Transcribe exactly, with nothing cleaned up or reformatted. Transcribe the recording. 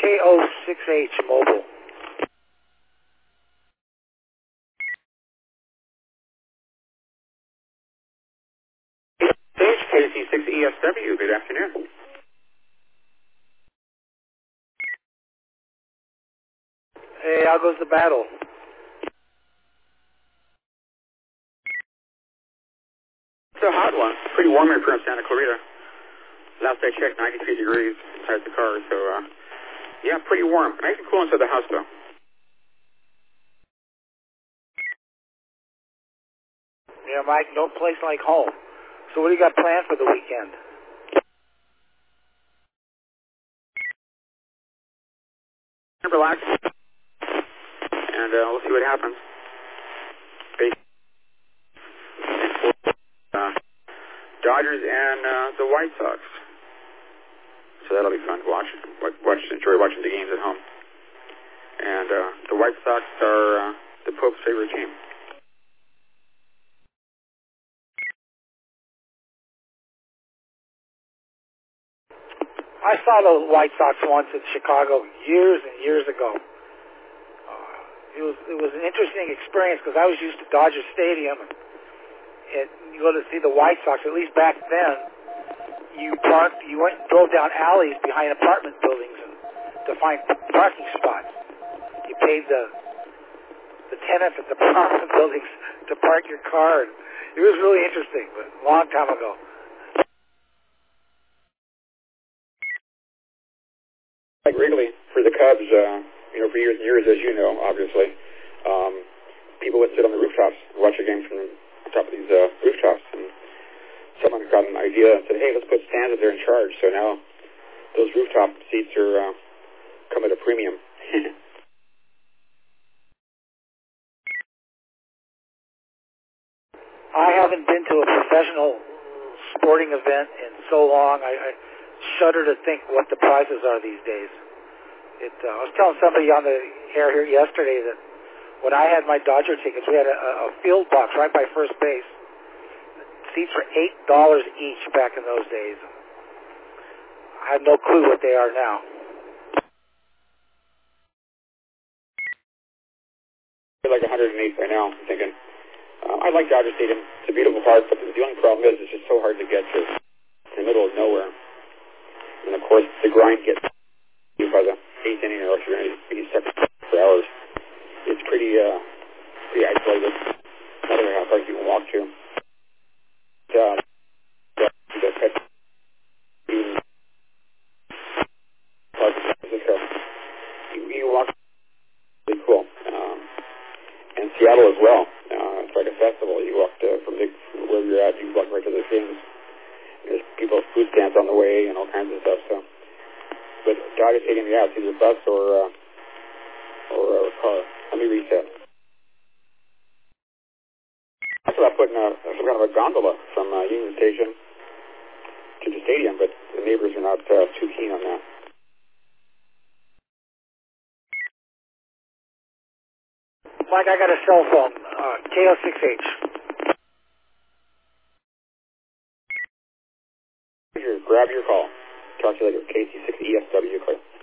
K O six H mobile. K C six E S W, good afternoon. Hey, how goes the battle? It's a hot one. Pretty warm here from Santa Clarita. Last I checked, ninety-three degrees inside the car, so, uh, yeah, pretty warm. Nice and cool inside the house, though. Yeah, Mike, no place like home. So what do you got planned for the weekend? Relax, and uh, we'll see what happens. Uh, Dodgers and uh, the White Sox. So that'll be fun to watch. Watch, enjoy watching the games at home. And uh, the White Sox are uh, the Pope's favorite team. I saw the White Sox once in Chicago years and years ago. Uh, it was it was an interesting experience because I was used to Dodger Stadium. And you go to see the White Sox, at least back then, you parked, you went and drove down alleys behind apartment buildings and, to find parking spots. You paid the the tenants at the apartment buildings to park your car. And it was really interesting, but a long time ago. Like Wrigley, for the Cubs, uh, you know, for years and years, as you know, obviously, um, people would sit on the rooftops and watch a game from on top of these uh, rooftops. And someone got an idea and said, hey, let's put stands up there in charge. So now those rooftop seats are uh, come at a premium. I haven't been to a professional sporting event in so long. I, I shudder to think what the prizes are these days. It, uh, I was telling somebody on the air here yesterday that when I had my Dodger tickets, we had a, a field box right by first base. Seats were eight dollars each back in those days. I have no clue what they are now. They're like one hundred eight right now, I'm thinking. Uh, I like Dodger Stadium. It's a beautiful park, but the only problem is it's just so hard to get to. It's in the middle of nowhere. And, of course, the grind gets you by the eighth inning, or else you're going to be stuck for hours. It's pretty, uh, pretty isolated. Not really how far you can walk to. Uh, the, the pet park in San Francisco. You, you walk, really cool. Um, and Seattle as well. Uh, it's like a festival. You walk to, from, the, from where you're at, you walk right to the things. There's people, food stands on the way and all kinds of stuff. So, but Dodger Stadium, yeah, it's either a bus or uh, or a car. Let me reset. I thought about putting a, some kind of a gondola from uh, Union Station to the stadium, but the neighbors are not uh, too keen on that. Mike, I got a cell phone, uh, K O six H. Grab your call. Talk to you later. K C six E S W, Claire.